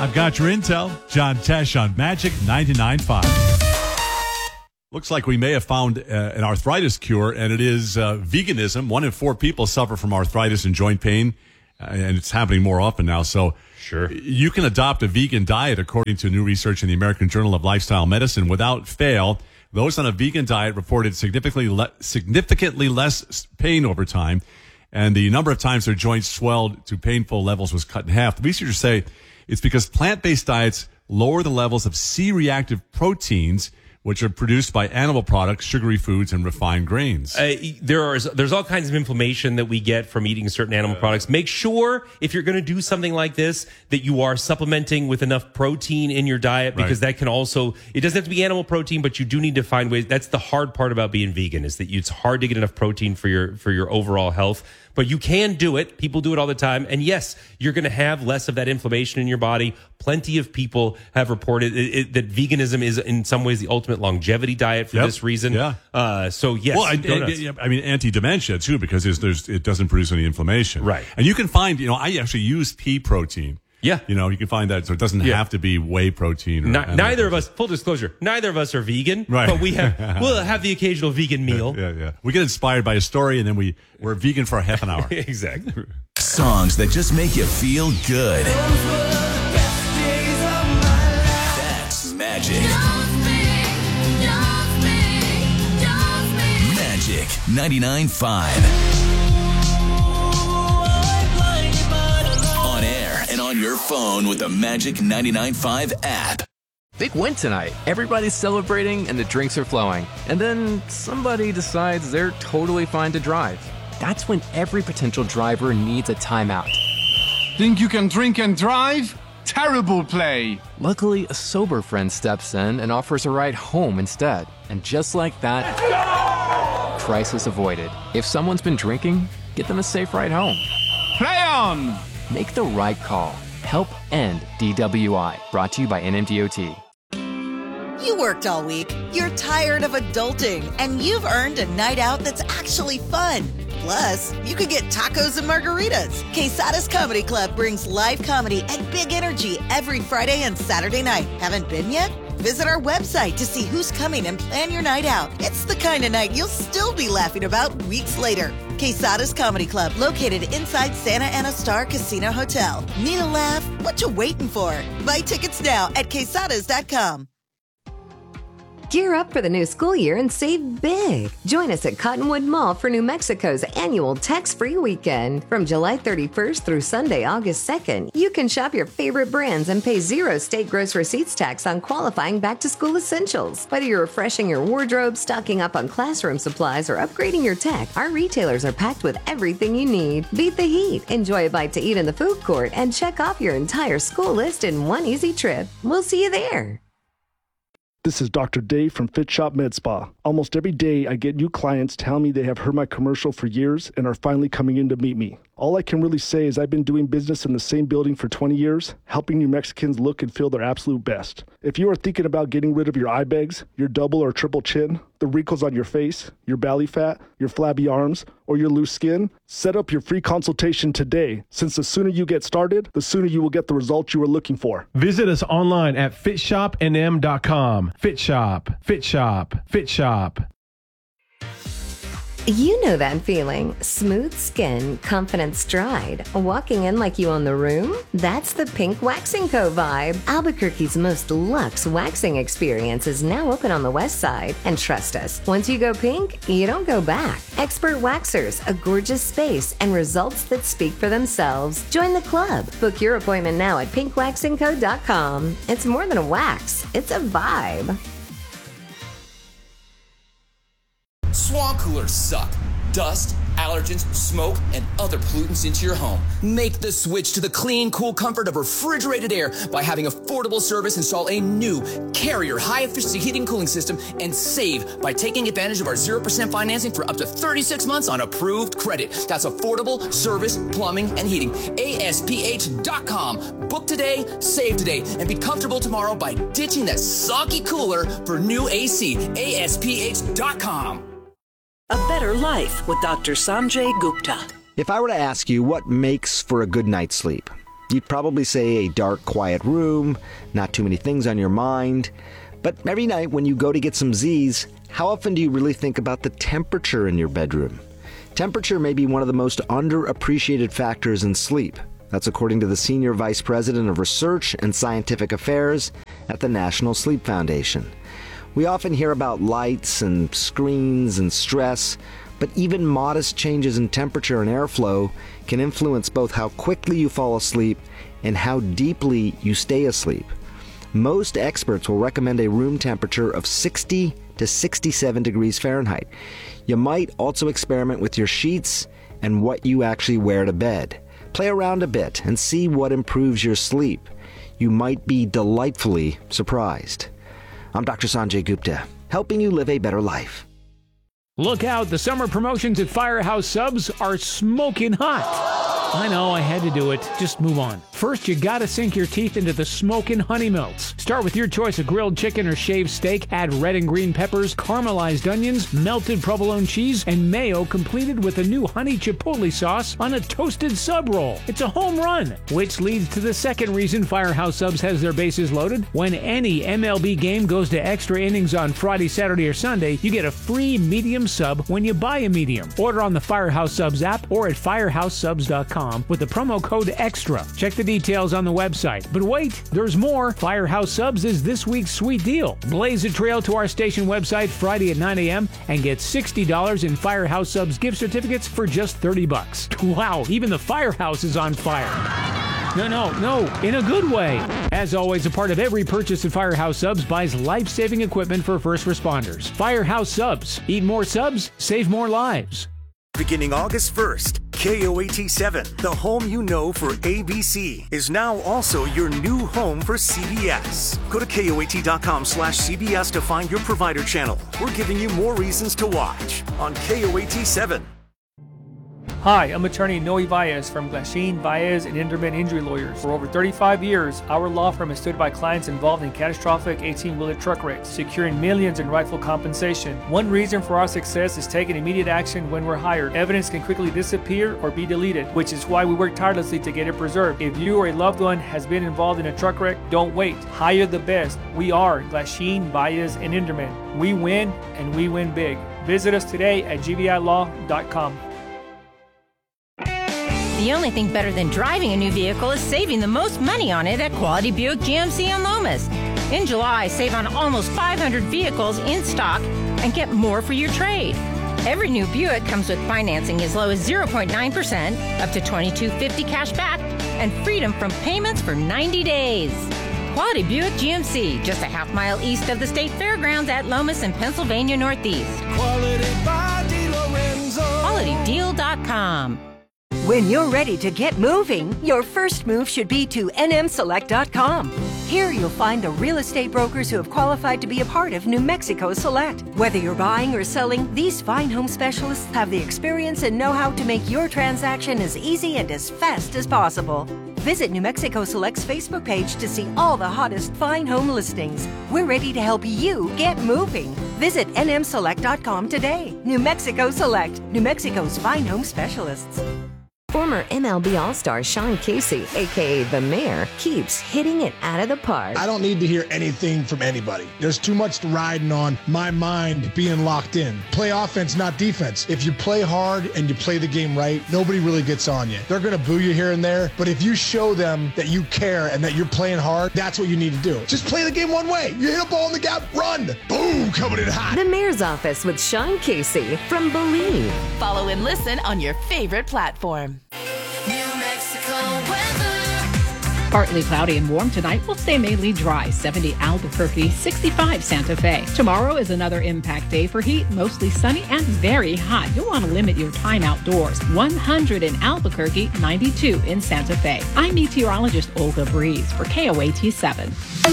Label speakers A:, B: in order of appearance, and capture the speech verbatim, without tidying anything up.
A: I've got your intel. John Tesh on Magic ninety-nine point five. Looks like we may have found uh, an arthritis cure, and it is uh, veganism. One in four people suffer from arthritis and joint pain, uh, and it's happening more often now. So
B: sure,
A: you can adopt a vegan diet, according to new research in the American Journal of Lifestyle Medicine, without fail. Those on a vegan diet reported significantly le- significantly less pain over time, and the number of times their joints swelled to painful levels was cut in half. The researchers say it's because plant-based diets lower the levels of C-reactive proteins, which are produced by animal products, sugary foods, and refined grains.
B: Uh, there are there's all kinds of inflammation that we get from eating certain animal uh, products. Make sure, if you're going to do something like this, that you are supplementing with enough protein in your diet, because right. that can also, it doesn't have to be animal protein, but you do need to find ways. That's the hard part about being vegan, is that it's hard to get enough protein for your for your overall health. But you can do it. People do it all the time. And yes, you're going to have less of that inflammation in your body. Plenty of people have reported it, it, that veganism is in some ways the ultimate longevity diet for
A: yep.
B: this reason.
A: Yeah.
B: Uh, so yes.
A: Well, I, I, I mean, anti-dementia too, because there's, there's, it doesn't produce any inflammation.
B: Right.
A: And you can find, you know, I actually use pea protein.
B: Yeah.
A: You know, you can find that, so it doesn't
B: yeah.
A: have to be whey protein. Or
B: Not, neither of us, full disclosure, neither of us are vegan,
A: right.
B: but we have, we'll have the occasional vegan meal.
A: Yeah, yeah. We get inspired by a story, and then we, we're vegan for a half an hour.
B: Exactly.
C: Songs that just make you feel good. That's Magic. Magic ninety-nine point five. On your phone with the Magic ninety-nine point five app.
D: Big win tonight. Everybody's celebrating and the drinks are flowing. And then somebody decides they're totally fine to drive. That's when every potential driver needs a timeout.
E: Think you can drink and drive? Terrible play.
D: Luckily, a sober friend steps in and offers a ride home instead. And just like that, crisis avoided. If someone's been drinking, get them a safe ride home.
E: Play on!
D: Make the right call. Help end D W I. Brought to you by N M D O T.
F: You worked all week. You're tired of adulting, and you've earned a night out that's actually fun. Plus, you could get tacos and margaritas. Quesada's Comedy Club brings live comedy and big energy every Friday and Saturday night. Haven't been yet? Visit our website to see who's coming and plan your night out. It's the kind of night you'll still be laughing about weeks later. Quesada's Comedy Club, located inside Santa Ana Star Casino Hotel. Need a laugh? What you waiting for? Buy tickets now at quesadas dot com.
G: Gear up for the new school year and save big. Join us at Cottonwood Mall for New Mexico's annual tax-free weekend. From July thirty-first through Sunday, August second, you can shop your favorite brands and pay zero state gross receipts tax on qualifying back-to-school essentials. Whether you're refreshing your wardrobe, stocking up on classroom supplies, or upgrading your tech, our retailers are packed with everything you need. Beat the heat, enjoy a bite to eat in the food court, and check off your entire school list in one easy trip. We'll see you there.
H: This is Doctor Dave from Fit Shop Med Spa. Almost every day I get new clients tell me they have heard my commercial for years and are finally coming in to meet me. All I can really say is I've been doing business in the same building for twenty years, helping New Mexicans look and feel their absolute best. If you are thinking about getting rid of your eye bags, your double or triple chin, the wrinkles on your face, your belly fat, your flabby arms, or your loose skin, set up your free consultation today, since the sooner you get started, the sooner you will get the results you are looking for.
I: Visit us online at fit shop n m dot com. Fit Shop, Fit Shop, Fit Shop.
G: You know that feeling. Smooth skin, confident stride, walking in like you own the room? That's the Pink Waxing Co. vibe. Albuquerque's most luxe waxing experience is now open on the west side. And trust us, once you go pink, you don't go back. Expert waxers, a gorgeous space, and results that speak for themselves. Join the club. Book your appointment now at pink waxing co dot com. It's more than a wax, it's a vibe.
J: Swamp coolers suck. Dust, allergens, smoke, and other pollutants into your home. Make the switch to the clean, cool comfort of refrigerated air by having affordable service install a new Carrier high-efficiency heating and cooling system and save by taking advantage of our zero percent financing for up to thirty-six months on approved credit. That's affordable service, plumbing, and heating. A S P H dot com. Book today, save today, and be comfortable tomorrow by ditching that soggy cooler for new A C. A S P H dot com.
K: A Better Life with Doctor Sanjay Gupta.
L: If I were to ask you what makes for a good night's sleep,
K: You'd probably say a dark, quiet room, not too many things on your mind. But every night when you go to get some Z's, how often do you really think about the temperature in your bedroom? Temperature may be one of the most underappreciated factors in sleep. That's according to the Senior Vice President of Research and Scientific Affairs at the National Sleep Foundation. We often hear about lights and screens and stress, but even modest changes in temperature and airflow can influence both how quickly you fall asleep and how deeply you stay asleep. Most experts will recommend a room temperature of sixty to sixty-seven degrees Fahrenheit. You might also experiment with your sheets and what you actually wear to bed. Play around a bit and see what improves your sleep. You might be delightfully surprised. I'm Doctor Sanjay Gupta, helping you live a better life.
L: Look out, the summer promotions at Firehouse Subs are smoking hot. I know, I had to do it. Just move on. First, you gotta sink your teeth into the smokin' honey melts. Start with your choice of grilled chicken or shaved steak. Add red and green peppers, caramelized onions, melted provolone cheese, and mayo, completed with a new honey chipotle sauce on a toasted sub roll. It's a home run, which leads to the second reason Firehouse Subs has their bases loaded. When any M L B game goes to extra innings on Friday, Saturday, or Sunday, you get a free medium sub when you buy a medium. Order on the Firehouse Subs app or at firehouse subs dot com with the promo code EXTRA. Check the details on the website. But wait, there's more. Firehouse Subs is this week's sweet deal. Blaze a trail to our station website Friday at nine a.m. and get sixty dollars in Firehouse Subs gift certificates for just thirty bucks. Wow, even the firehouse is on fire. No, no, no, in a good way. As always, a part of every purchase at Firehouse Subs buys life-saving equipment for first responders. Firehouse Subs. Eat more subs, save more lives.
M: Beginning August first, K O A T seven, the home you know for A B C, is now also your new home for C B S. Go to K O A T dot com slash C B S to find your provider channel. We're giving you more reasons to watch on K O A T seven.
N: Hi, I'm attorney Noe Baez from Glasheen, Baez, and Inderman Injury Lawyers. For over thirty-five years, our law firm has stood by clients involved in catastrophic eighteen-wheeler truck wrecks, securing millions in rightful compensation. One reason for our success is taking immediate action when we're hired. Evidence can quickly disappear or be deleted, which is why we work tirelessly to get it preserved. If you or a loved one has been involved in a truck wreck, don't wait. Hire the best. We are Glasheen, Baez, and Inderman. We win, and we win big. Visit us today at G V I law dot com.
O: The only thing better than driving a new vehicle is saving the most money on it at Quality Buick G M C in Lomas. In July, save on almost five hundred vehicles in stock and get more for your trade. Every new Buick comes with financing as low as zero point nine percent, up to twenty-two fifty cash back, and freedom from payments for ninety days. Quality Buick G M C, just a half mile east of the State Fairgrounds at Lomas in Pennsylvania Northeast.
P: Quality by DeLorenzo.
O: quality deal dot com.
Q: When you're ready to get moving, your first move should be to N M select dot com. Here you'll find the real estate brokers who have qualified to be a part of New Mexico Select. Whether you're buying or selling, these fine home specialists have the experience and know-how to make your transaction as easy and as fast as possible. Visit New Mexico Select's Facebook page to see all the hottest fine home listings. We're ready to help you get moving. Visit N M select dot com today. New Mexico Select, New Mexico's fine home specialists.
G: Former M L B All-Star Sean Casey, a k a. The Mayor, keeps hitting it out of the park.
R: I don't need to hear anything from anybody. There's too much riding on my mind being locked in. Play offense, not defense. If you play hard and you play the game right, nobody really gets on you. They're going to boo you here and there, but if you show them that you care and that you're playing hard, that's what you need to do. Just play the game one way. You hit a ball in the gap, run. Boom, coming in hot.
G: The Mayor's Office with Sean Casey from Believe.
S: Follow and listen on your favorite platform.
T: Partly cloudy and warm tonight. Will stay mainly dry. seventy Albuquerque, sixty-five Santa Fe. Tomorrow is another impact day for heat. Mostly sunny and very hot. You'll want to limit your time outdoors. one hundred in Albuquerque, ninety-two in Santa Fe. I'm meteorologist Olga Breeze for K O A T seven.